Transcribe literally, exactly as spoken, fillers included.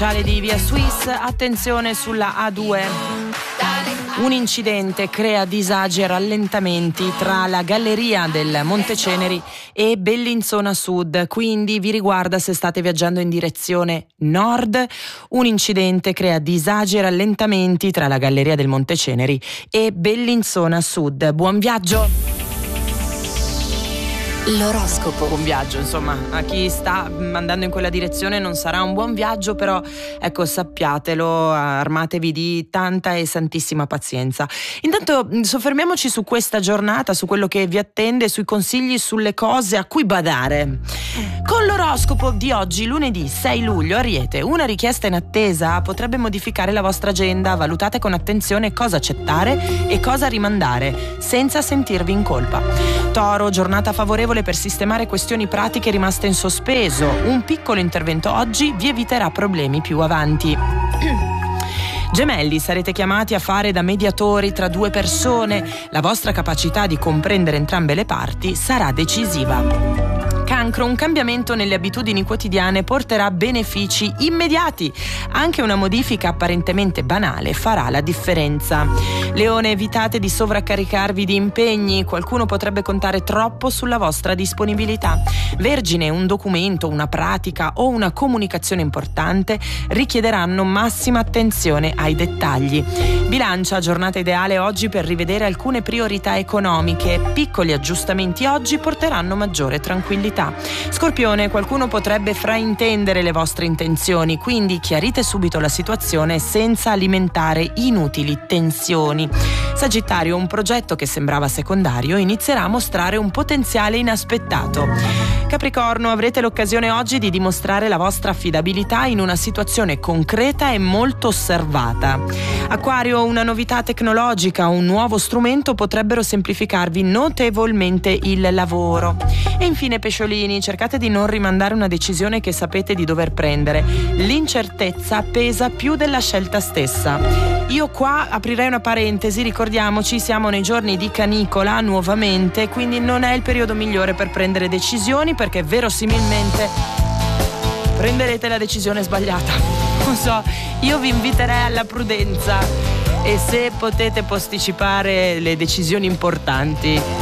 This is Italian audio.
Di Via Swiss, attenzione sulla A due. Un incidente crea disagi e rallentamenti tra la galleria del Monte Ceneri e Bellinzona Sud, quindi vi riguarda se state viaggiando in direzione nord. Un incidente crea disagi e rallentamenti tra la galleria del Monte Ceneri e Bellinzona Sud. Buon viaggio! L'oroscopo. Buon viaggio, insomma, a chi sta andando in quella direzione non sarà un buon viaggio, però ecco, sappiatelo, armatevi di tanta e santissima pazienza. Intanto soffermiamoci su questa giornata, su quello che vi attende, sui consigli, sulle cose a cui badare. Con l'oroscopo di oggi, lunedì sei luglio, Ariete, una richiesta in attesa potrebbe modificare la vostra agenda. Valutate con attenzione cosa accettare e cosa rimandare, senza sentirvi in colpa. Toro, giornata favorevole per sistemare questioni pratiche rimaste in sospeso. Un piccolo intervento oggi vi eviterà problemi più avanti. Gemelli, sarete chiamati a fare da mediatori tra due persone. La vostra capacità di comprendere entrambe le parti sarà decisiva. Cancro, un cambiamento nelle abitudini quotidiane porterà benefici immediati. Anche una modifica apparentemente banale farà la differenza. Leone, evitate di sovraccaricarvi di impegni. Qualcuno potrebbe contare troppo sulla vostra disponibilità. Vergine, un documento, una pratica o una comunicazione importante richiederanno massima attenzione ai dettagli. Bilancia, giornata ideale oggi per rivedere alcune priorità economiche. Piccoli aggiustamenti oggi porteranno maggiore tranquillità. Scorpione, qualcuno potrebbe fraintendere le vostre intenzioni, quindi chiarite subito la situazione senza alimentare inutili tensioni. Sagittario, un progetto che sembrava secondario inizierà a mostrare un potenziale inaspettato. Capricorno, avrete l'occasione oggi di dimostrare la vostra affidabilità in una situazione concreta e molto osservata. Acquario, una novità tecnologica o un nuovo strumento potrebbero semplificarvi notevolmente il lavoro. E infine Pesciolini, cercate di non rimandare una decisione che sapete di dover prendere. L'incertezza pesa più della scelta stessa. Io qua aprirei una parentesi, ricordiamoci, siamo nei giorni di canicola nuovamente, quindi non è il periodo migliore per prendere decisioni, perché verosimilmente prenderete la decisione sbagliata. Non so, io vi inviterei alla prudenza e se potete posticipare le decisioni importanti,